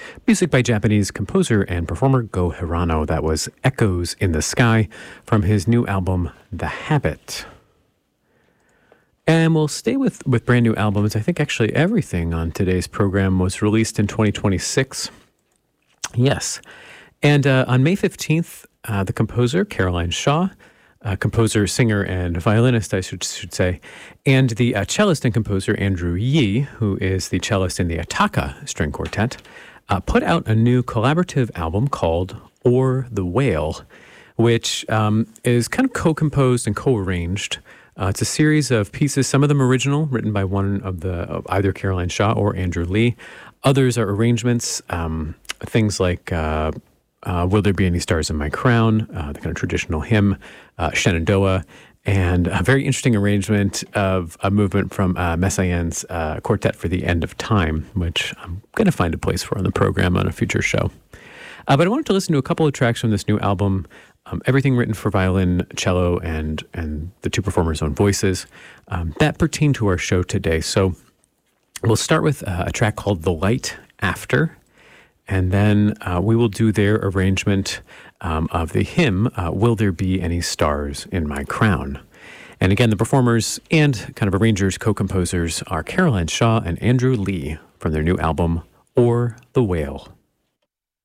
Music by Japanese composer and performer Go Hirano. That was Echoes in the Sky from his new album, The Habit. And we'll stay with brand new albums. I think actually everything on today's program was released in 2026. Yes. And on May 15th, the composer, Caroline Shaw, composer, singer, and violinist, I should say, and the cellist and composer, Andrew Yi, who is the cellist in the Ataka String Quartet, put out a new collaborative album called Or the Whale, which is kind of co-composed and co-arranged. It's a series of pieces, some of them original, written by one of either Caroline Shaw or Andrew Lee. Others are arrangements, things like Will There Be Any Stars in My Crown, the kind of traditional hymn, Shenandoah, and a very interesting arrangement of a movement from Messiaen's Quartet for the End of Time, which I'm going to find a place for on the program on a future show. But I wanted to listen to a couple of tracks from this new album, everything written for violin, cello, and the two performers' own voices, that pertain to our show today. So we'll start with a track called The Light After, and then we will do their arrangement of the hymn, Will There Be Any Stars in My Crown? And again, the performers and kind of arrangers, co-composers are Caroline Shaw and Andrew Lee from their new album, Or the Whale.